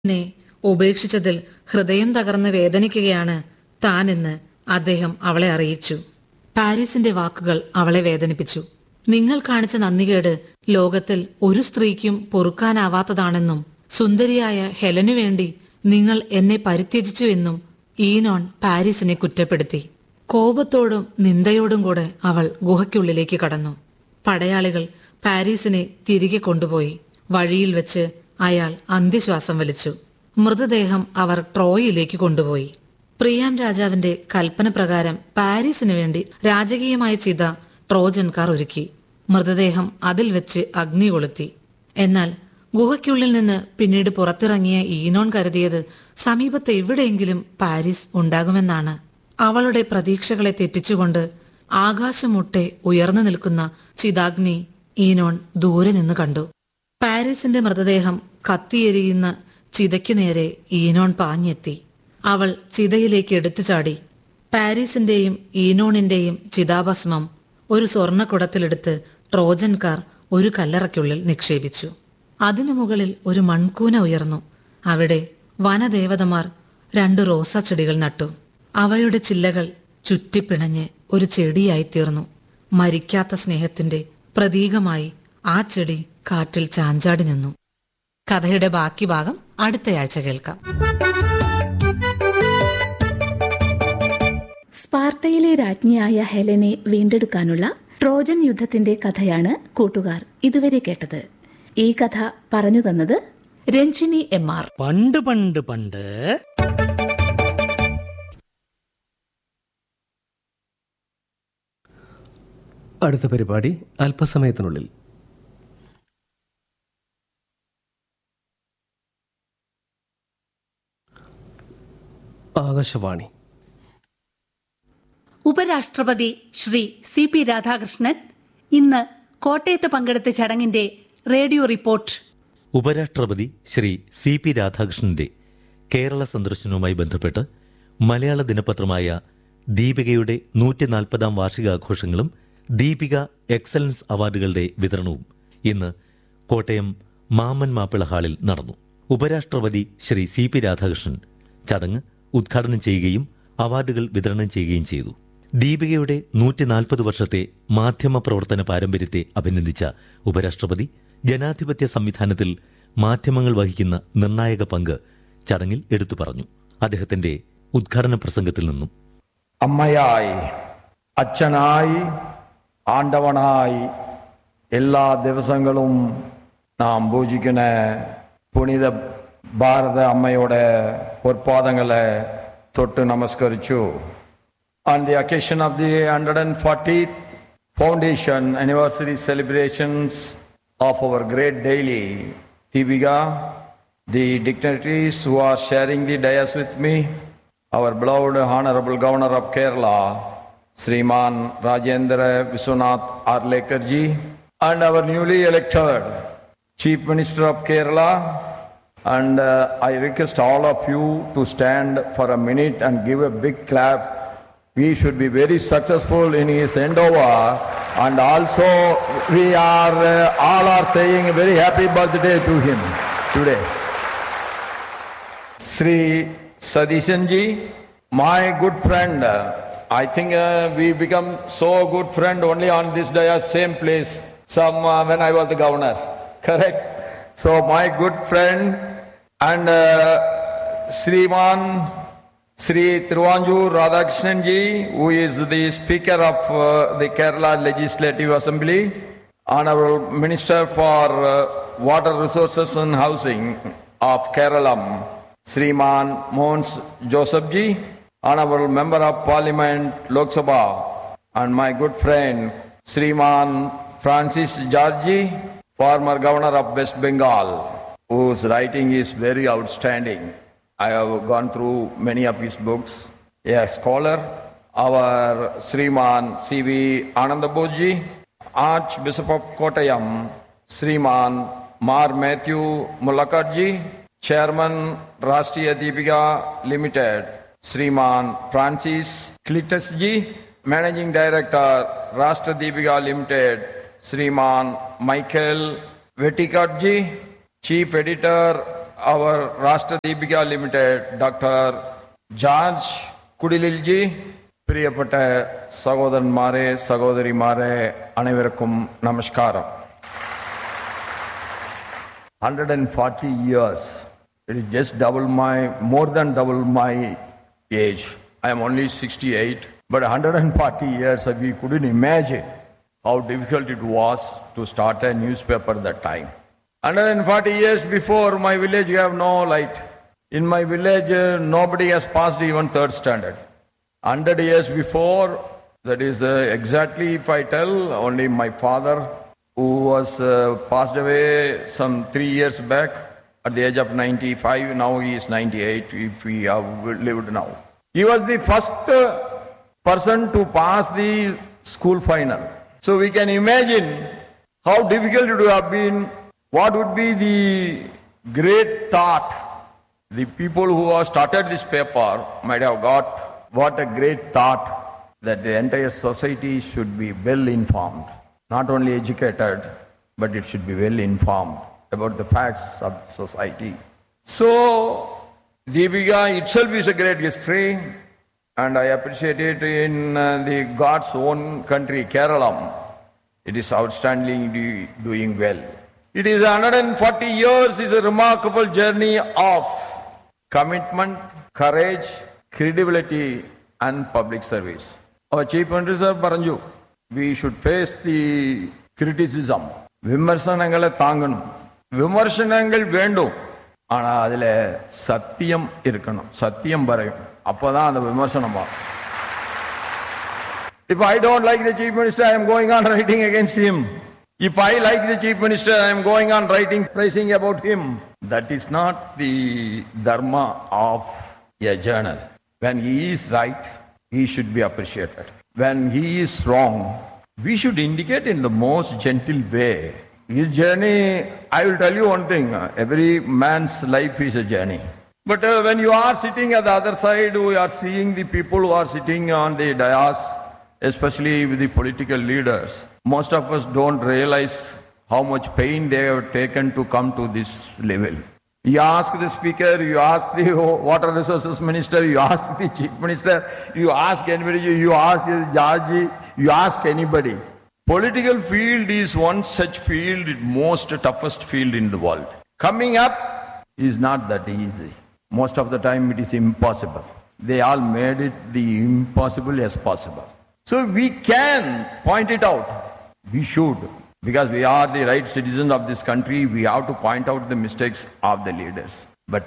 എന്നെ ഉപേക്ഷിച്ചതിൽ ഹൃദയം തകർന്ന് വേദനിക്കുകയാണ് താനെന്ന് അദ്ദേഹം അവളെ അറിയിച്ചു. പാരീസിന്റെ വാക്കുകൾ അവളെ വേദനിപ്പിച്ചു. നിങ്ങൾ കാണിച്ച നന്ദികേട് ലോകത്തിൽ ഒരു സ്ത്രീക്കും പൊറുക്കാനാവാത്തതാണെന്നും സുന്ദരിയായ ഹെലനു വേണ്ടി നിങ്ങൾ എന്നെ പരിത്യജിച്ചു എന്നും ഈനോൺ പാരീസിനെ കുറ്റപ്പെടുത്തി. കോപത്തോടും നിന്ദയോടും കൂടെ അവൾ ഗുഹയ്ക്കുള്ളിലേക്ക് കടന്നു. പടയാളികൾ പാരീസിനെ തിരികെ കൊണ്ടുപോയി. വഴിയിൽ വെച്ച് അയാൾ അന്ത്യശ്വാസം വലിച്ചു. മൃതദേഹം അവർ ട്രോയിലേക്ക് കൊണ്ടുപോയി. പ്രിയാം രാജാവിന്റെ കൽപ്പന പ്രകാരം പാരീസിനു വേണ്ടി രാജകീയമായ ചിത ട്രോജൻകാർ ഒരുക്കി. മൃതദേഹം അതിൽ വെച്ച് അഗ്നി കൊളുത്തി. എന്നാൽ ഗുഹയ്ക്കുള്ളിൽ നിന്ന് പിന്നീട് പുറത്തിറങ്ങിയ ഈനോൺ കരുതിയത് സമീപത്ത് എവിടെയെങ്കിലും പാരീസ് ഉണ്ടാകുമെന്നാണ്. അവളുടെ പ്രതീക്ഷകളെ തെറ്റിച്ചുകൊണ്ട് ആകാശമുട്ടെ ഉയർന്നു നിൽക്കുന്ന ചിതാഗ്നി ഈനോൺ ദൂരെ നിന്ന് കണ്ടു. പാരീസിന്റെ മൃതദേഹം കത്തിയെരിയുന്ന ചിതയ്ക്കു നേരെ ഈനോൺ പാഞ്ഞെത്തി. അവൾ ചിതയിലേക്ക് എടുത്തു ചാടി. പാരീസിന്റെയും ഈനോണിന്റെയും ചിതാഭസ്മം ഒരു സ്വർണ്ണക്കുടത്തിലെടുത്ത് ട്രോജൻകാർ ഒരു കല്ലറയ്ക്കുള്ളിൽ നിക്ഷേപിച്ചു. അതിനു മുകളിൽ ഒരു മൺകൂന ഉയർന്നു. അവിടെ വനദേവതമാർ 2 റോസാ ചെടികൾ നട്ടു. അവയുടെ ചില്ലകൾ ചുറ്റിപ്പിണഞ്ഞ് ഒരു ചെടിയായി തീർന്നു. മരിക്കാത്ത സ്നേഹത്തിന്റെ പ്രതീകമായി ആ ചെടി കാറ്റിൽ ചാഞ്ചാടി നിന്നു. കഥയുടെ ബാക്കി ഭാഗം അടുത്തയാഴ്ച കേൾക്കാം. സ്പാർട്ടയിലെ രാജ്ഞിയായ ഹെലനെ വീണ്ടെടുക്കാനുള്ള ട്രോജൻ യുദ്ധത്തിന്റെ കഥയാണ് കൂട്ടുകാർ ഇതുവരെ കേട്ടത്. ഈ കഥ പറഞ്ഞു തന്നത് രഞ്ജിനി MR. പണ്ട് പണ്ട് പണ്ട് അടുത്ത പരിപാടി അല്പസമയത്തിനുള്ളിൽ. ആകാശവാണി. ഉപരാഷ്ട്രപതി ശ്രീ CP രാധാകൃഷ്ണൻ ഇന്ന് കോട്ടയത്ത് പങ്കെടുത്ത ചടങ്ങിന്റെ റേഡിയോ റിപ്പോർട്ട്. ഉപരാഷ്ട്രപതി ശ്രീ CP രാധാകൃഷ്ണന്റെ കേരള സന്ദർശനവുമായി ബന്ധപ്പെട്ട് മലയാള ദിനപത്രമായ ദീപികയുടെ 140ാം വാർഷികാഘോഷങ്ങളും ദീപിക എക്സലൻസ് അവാർഡുകളുടെ വിതരണവും ഇന്ന് കോട്ടയം മാമ്മൻ മാപ്പിള ഹാളിൽ നടന്നു. ഉപരാഷ്ട്രപതി ശ്രീ CP രാധാകൃഷ്ണൻ ചടങ്ങ് ഉദ്ഘാടനം ചെയ്യുകയും അവാർഡുകൾ വിതരണം ചെയ്യുകയും ചെയ്തു. ദീപികയുടെ 140 വർഷത്തെ മാധ്യമ പ്രവർത്തന പാരമ്പര്യത്തെ അഭിനന്ദിച്ച ഉപരാഷ്ട്രപതി ജനാധിപത്യ സംവിധാനത്തിൽ മാധ്യമങ്ങൾ വഹിക്കുന്ന നിർണായക പങ്ക് ചടങ്ങിൽ എടുത്തു പറഞ്ഞു. അദ്ദേഹത്തിന്റെ ഉദ്ഘാടന പ്രസംഗത്തിൽ നിന്നും അമ്മയായി, അച്ഛനായി, ആണ്ടവനായി എല്ലാ ദിവസങ്ങളും നാം പൂജിക്കുന്ന പുനിത ഭാരത അമ്മയുടെ പൊற்பாதങ്ങളെ തൊട്ട് നമസ്കരിച്ചു. On the occasion of the 140th foundation anniversary celebrations of our great daily Deepika, the dignitaries who are sharing the dais with me, our beloved Honorable Governor of Kerala, Sriman Rajendra Viswanath Arlekarji, and our newly elected Chief Minister of Kerala, and I request all of you to stand for a minute and give a big clap. We should be very successful in his endeavor, and also we are all are saying a very happy birthday to him today. Sri Sadishanji, my good friend, I think we become so good friend only on this day, same place, when I was the governor, correct? So my good friend and Sri Thiruvanjur Radhakrishnan ji, who is the Speaker of the Kerala Legislative Assembly, Honorable Minister for Water Resources and Housing of Kerala, Sriman Mohans Joseph ji, Honorable Member of Parliament Lok Sabha, and my good friend Sriman Francis George, former Governor of West Bengal, whose writing is very outstanding. I have gone through many of his books. A scholar, our Sriman C.V. Anandaboji, Archbishop of Kottayam, Sriman Mar Matthew Mulakadji, Chairman Rashtriya Deepika Limited, Sriman Francis Klitasji, Managing Director Rashtra Deepika Limited, Sriman Michael Vetikatji, Chief Editor our Rashtra Deepika Limited, Dr. George Kudililji, പ്രിയപ്പെട്ട സഹോദരന്മാരെ സഹോദരിമാരെ അനേവർക്കും നമസ്കാരം. 140 years. It is just more than double my age. I am only 68, but 140 years we couldn't imagine how difficult it was to start a newspaper that time. 140 years before, my village have no light. In my village, nobody has passed even third standard. 100 years before, that is exactly if I tell, only my father, who was passed away some 3 years back at the age of 95, now he is 98 if we have lived now. He was the first person to pass the school final. So we can imagine how difficult it would have been, what would be the great thought the people who have started this paper might have got. What a great thought that the entire society should be well informed. Not only educated, but it should be well informed about the facts of society. So, Deepika itself is a great history, and I appreciate it in the God's own country, Kerala. It is outstandingly doing well. It is 140 years, is a remarkable journey of commitment, courage, credibility, and public service. Our Chief Minister Paranju, we should face the criticism. விமர்சனங்களை தாங்கணும், விமர்சனங்கள் வேண்டும், ஆனா அதுல சத்தியம் இருக்கணும், சத்தியம் வரையும், அப்பதான் அந்த விமர்சனம். If I don't like the Chief Minister, I am going on writing against him. If I like the Chief Minister, I am going on writing praising about him. That is not the dharma of a journal. When he is right, he should be appreciated. When he is wrong, we should indicate in the most gentle way. His journey, I will tell you one thing, every man's life is a journey. But when you are sitting at the other side, we are seeing the people who are sitting on the dais, especially with the political leaders. Most of us don't realize how much pain they have taken to come to this level. You ask the speaker, you ask the water resources minister, you ask the chief minister, you ask anybody, you ask the judge, you ask anybody. Political field is one such field, most toughest field in the world. Coming up is not that easy. Most of the time it is impossible. They all made it the impossible as possible. So we can point it out. We should. Because we are the right citizens of this country, we have to point out the mistakes of the leaders. But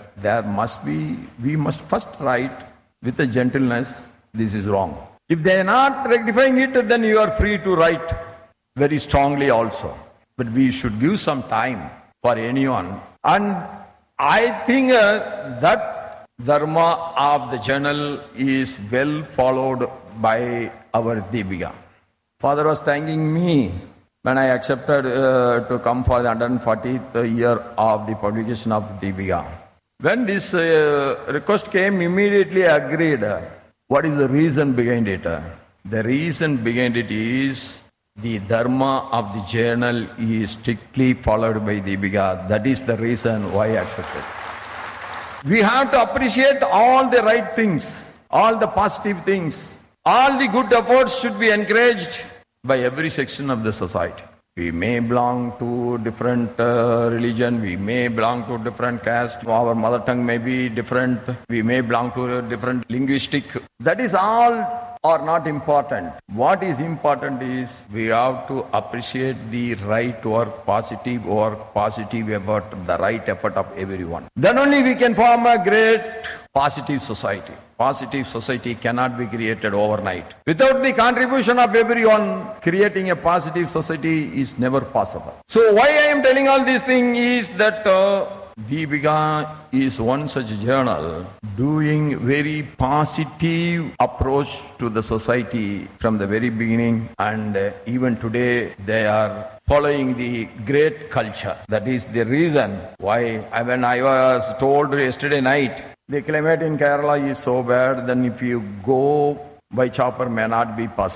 we must first write with a gentleness, this is wrong. If they are not rectifying it, then you are free to write very strongly also. But we should give some time for anyone. And I think that dharma of the journal is well followed by our Deepika. Father was thanking me when I accepted to come for the 140th year of the publication of Deepika. When this request came, immediately I agreed. What is the reason behind it? The reason behind it is the dharma of the journal is strictly followed by Deepika. That is the reason why I accepted. We have to appreciate all the right things, all the positive things. All the good efforts should be encouraged by every section of the society. We may belong to different religion, we may belong to different caste, our mother tongue may be different, we may belong to a different linguistic. That is all are not important. What is important is we have to appreciate the right work, positive effort, the right effort of everyone. Then only we can form a great positive society. Positive society cannot be created overnight. Without the contribution of everyone, creating a positive society is never possible. So why I am telling all these things is that Deepika is one such journal doing very positive approach to the society from the very beginning, and even today they are following the great culture. That is the reason why when I was told yesterday night, the climate in Kerala is so bad, then if you go by chopper may not be possible.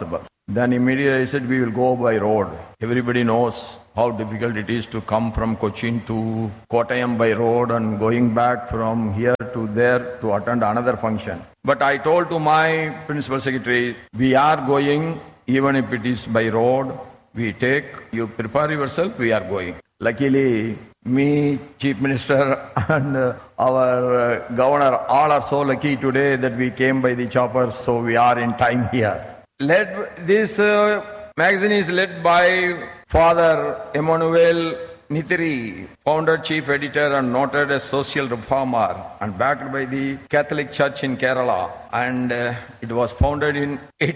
Then immediately I said, we will go by road. Everybody knows how difficult it is to come from Cochin to Kottayam by road and going back from here to there to attend another function. But I told to my principal secretary, we are going, even if it is by road, we take, you prepare yourself, we are going. Luckily, me, Chief Minister and our Governor all are so lucky today that we came by the choppers, so we are in time here. This magazine is led by Father Emmanuel Nithiri, founder, chief editor and noted as social reformer, and backed by the Catholic Church in Kerala. And it was founded in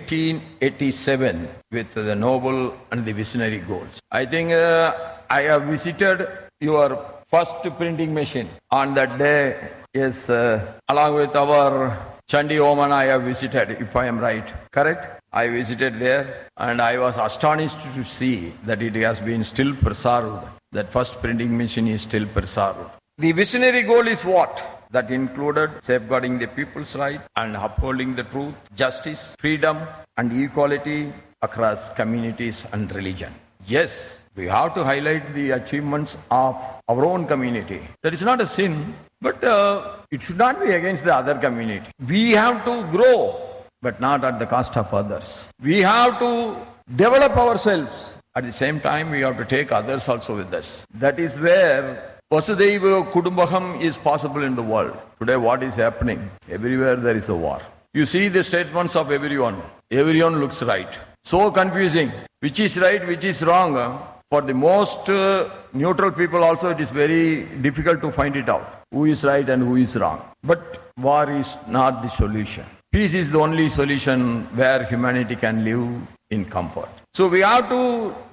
1887 with the noble and the visionary goals. I think I have visited your first printing machine on that day. Yes, along with our Chandi Oman, I have visited, if I am right. Correct? I visited there and I was astonished to see that it has been still preserved. That first printing machine is still preserved. The visionary goal is what? That included safeguarding the people's right and upholding the truth, justice, freedom and equality across communities and religion. Yes, we have to highlight the achievements of our own community. That is not a sin, but it should not be against the other community. We have to grow, but not at the cost of others. We have to develop ourselves. At the same time, we have to take others also with us. That is where Vasudhaiva Kudumbakam is possible in the world. Today, what is happening? Everywhere there is a war. You see the statements of everyone. Everyone looks right. So confusing. Which is right, which is wrong? For the most neutral people also, it is very difficult to find it out. Who is right and who is wrong. But war is not the solution. Peace is the only solution where humanity can live in comfort. So we have to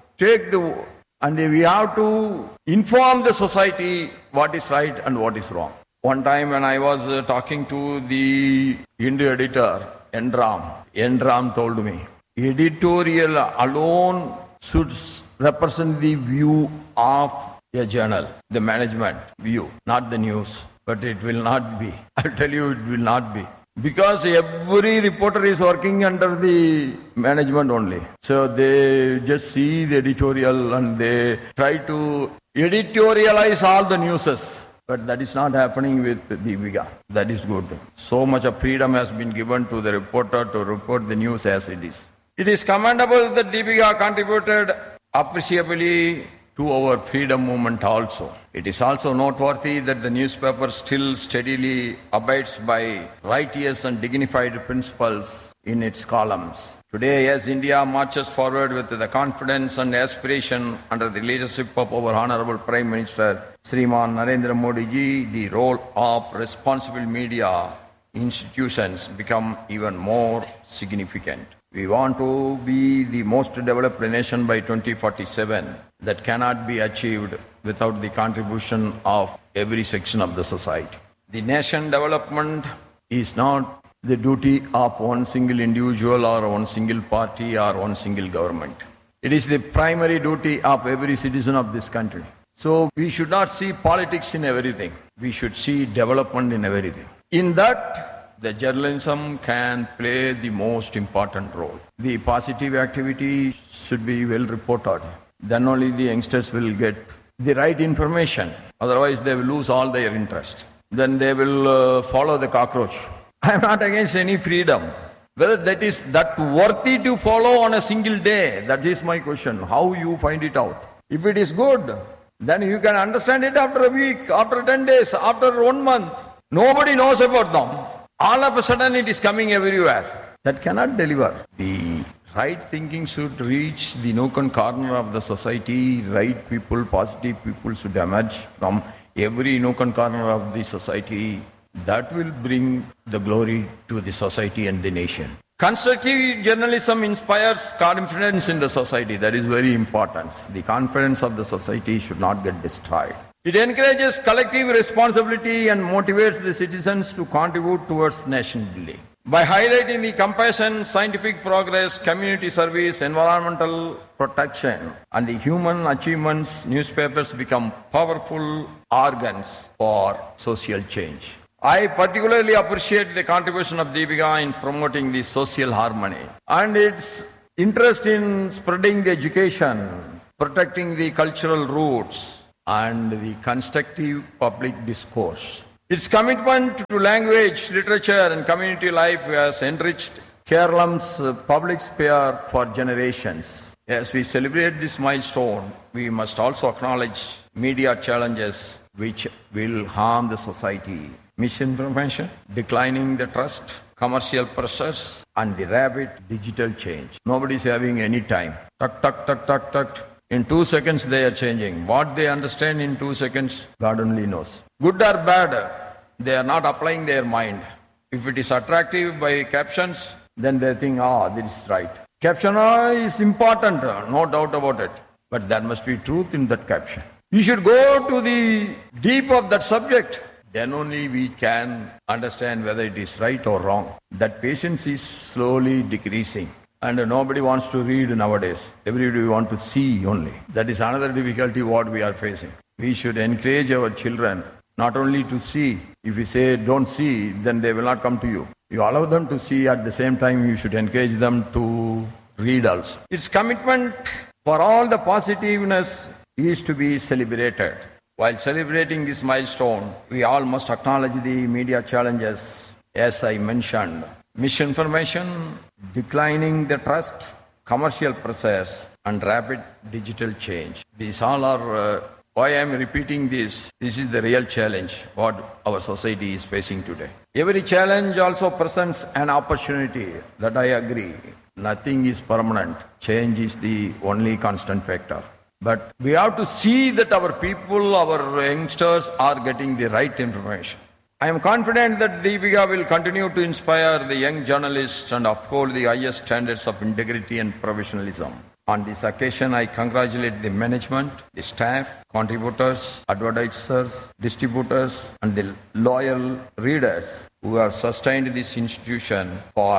we have to inform the society what is right and what is wrong. One time when I was talking to the Hindu editor, Enram told me, editorial alone should represent the view of a journal, the management view, not the news. But it will not be. I'll tell you, it will not be. Because every reporter is working under the management only. So they just see the editorial and they try to editorialize all the newses. But that is not happening with Deepika. That is good. So much of freedom has been given to the reporter to report the news as it is. It is commendable that Deepika contributed appreciably to our freedom movement also. It is also noteworthy that the newspaper still steadily abides by righteous and dignified principles in its columns. Today, as India marches forward with the confidence and aspiration under the leadership of our Honorable Prime Minister, Sriman Narendra Modi ji, the role of responsible media institutions become even more significant. We want to be the most developed nation by 2047. That cannot be achieved without the contribution of every section of the society. The nation development is not the duty of one single individual or one single party or one single government. It is the primary duty of every citizen of this country. So we should not see politics in everything. We should see development in everything. In that, the journalism can play the most important role. The positive activity should be well reported. Then only the youngsters will get the right information. Otherwise, they will lose all their interest. Then they will follow the cockroach. I am not against any freedom. Whether that is that worthy to follow on a single day, that is my question. How you find it out? If it is good, then you can understand it after a week, after 10 days, after 1 month. Nobody knows about them. All of a sudden it is coming everywhere. That cannot deliver. The right thinking should reach the nook and corner of the society. Right people, positive people should emerge from every nook and corner of the society. That will bring the glory to the society and the nation. Constructive journalism inspires confidence in the society. That is very important. The confidence of the society should not get destroyed. It encourages collective responsibility and motivates the citizens to contribute towards nation building. By highlighting the compassion, scientific progress, community service, environmental protection, and the human achievements, newspapers become powerful organs for social change. I particularly appreciate the contribution of Deepika in promoting the social harmony. And it's interest in spreading the education, protecting the cultural roots, and the constructive public discourse. Its commitment to language, literature, and community life has enriched Kerala's public sphere for generations. As we celebrate this milestone, we must also acknowledge media challenges which will harm the society. Misinformation, declining the trust, commercial pressures, and the rapid digital change. Nobody is having any time. Tuck, tuck, tuck, tuck, tuck. In 2 seconds they are changing. What they understand in 2 seconds, God only knows. Good or bad, they are not applying their mind. If it is attractive by captions, then they think, this is right. Caption is important, no doubt about it. But there must be truth in that caption. You should go to the deep of that subject. Then only we can understand whether it is right or wrong. That patience is slowly decreasing. And nobody wants to read nowadays. Everybody wants to see only. That is another difficulty what we are facing. We should encourage our children not only to see. If we say don't see, then they will not come to you. You allow them to see, at the same time you should encourage them to read also. Its commitment for all the positiveness is to be celebrated. While celebrating this milestone, we all must acknowledge the media challenges, as I mentioned. Misinformation, declining the trust, commercial pressures, and rapid digital change. These all are, why I am repeating this, this is the real challenge what our society is facing today. Every challenge also presents an opportunity, that I agree. Nothing is permanent. Change is the only constant factor. But we have to see that our people, our youngsters are getting the right information. I am confident that Deepika will continue to inspire the young journalists and uphold the highest standards of integrity and professionalism. On this occasion, I congratulate the management, the staff, contributors, advertisers, distributors, and the loyal readers who have sustained this institution for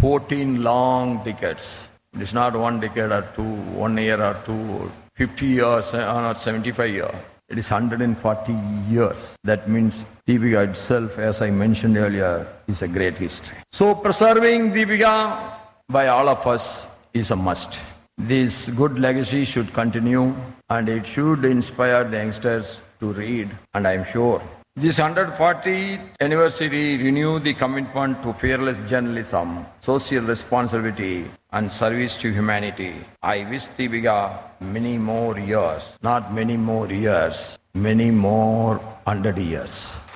14 long decades. It is not 1 decade or 2, 1 year or 2, 50 years or 75 years. It is 140 years. That means Deepika itself, as I mentioned earlier, is a great history. So preserving Deepika by all of us is a must. This good legacy should continue and it should inspire the youngsters to read. And I am sure this 140th anniversary renew the commitment to fearless journalism, social responsibility, and service to humanity. I wish Deepika many more years, not many more years, many more 100 years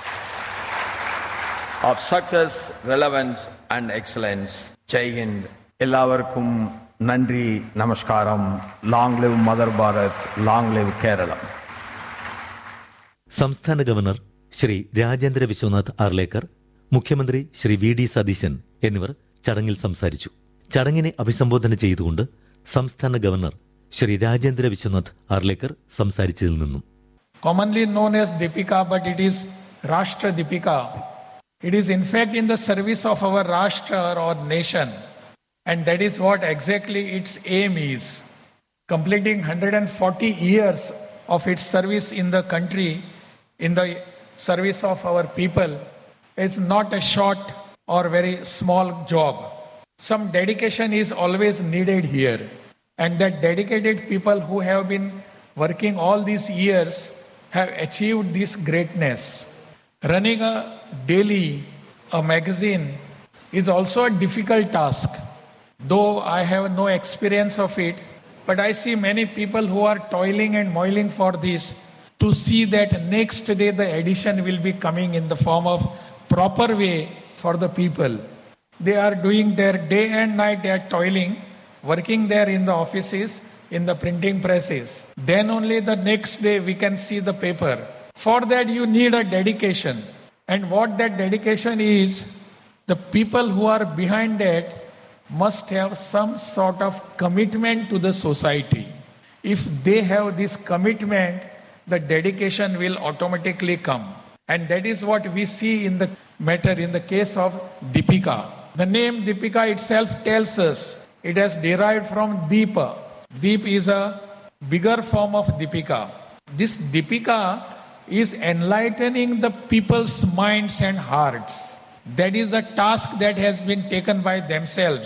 of success, relevance, and excellence. Jai Hind. Ellavarkum Nandri Namaskaram. Long live Mother Bharat. Long live Kerala. സംസ്ഥാന governor Shri Rajendra Vishwanath Arlekar, മുഖ്യമന്ത്രി Shri V D Satheesan എന്നിവർ ചടങ്ങിൽ സംസാരിച്ചു. ചടങ്ങിനെ അഭിസംബോധന ചെയ്തുകൊണ്ട് സംസ്ഥാന governor Shri Rajendra Vishwanath Arlekar സംസാരിച്ചതിൽ നിന്നും, commonly known as Deepika, but it is Rashtra Deepika. It is in fact in the service of our Rashtra or nation, and that is what exactly its aim is. Completing 140 years of its service in the country, in the service of our people, is not a short or very small job. Some dedication is always needed here, and that dedicated people who have been working all these years have achieved this greatness. Running a daily, a magazine, is also a difficult task. Though I have no experience of it, but I see many people who are toiling and moiling for this, to see that next day the edition will be coming in the form of proper way for the people. They are doing their day and night, they are toiling, working there in the offices, in the printing presses. Then only the next day we can see the paper. For that you need a dedication. And what that dedication is, the people who are behind that must have some sort of commitment to the society. If they have this commitment, the dedication will automatically come. And that is what we see in the matter in the case of Deepika. The name Deepika itself tells us it has derived from Deepa. Deep is a bigger form of Deepika. This Deepika is enlightening the people's minds and hearts. That is the task that has been taken by themselves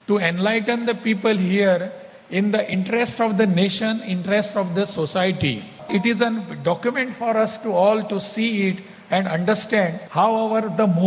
to enlighten the people here in the interest of the nation, interest of the society. It is a document for us to all to see it and understand how the movement